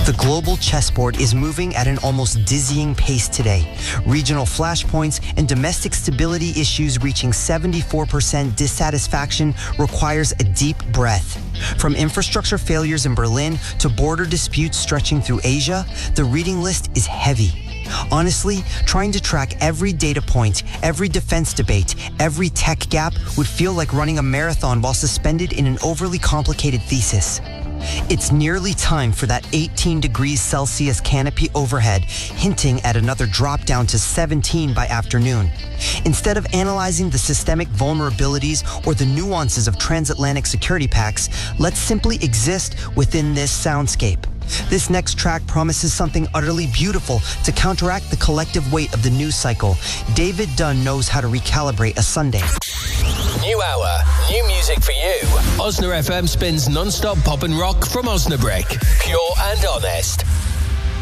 The global chessboard is moving at an almost dizzying pace today. Regional flashpoints and domestic stability issues reaching 74% dissatisfaction requires a deep breath. From infrastructure failures in Berlin to border disputes stretching through Asia, the reading list is heavy. Honestly, trying to track every data point, every defense debate, every tech gap would feel like running a marathon while suspended in an overly complicated thesis. It's nearly time for that 18 degrees Celsius canopy overhead, hinting at another drop down to 17 by afternoon. Instead of analyzing the systemic vulnerabilities or the nuances of transatlantic security pacts, let's simply exist within this soundscape. This next track promises something utterly beautiful to counteract the collective weight of the news cycle. David Dunn knows how to recalibrate a Sunday. New hour, new music for you. Osna FM spins non-stop pop and rock from Osnabrück. Pure and honest.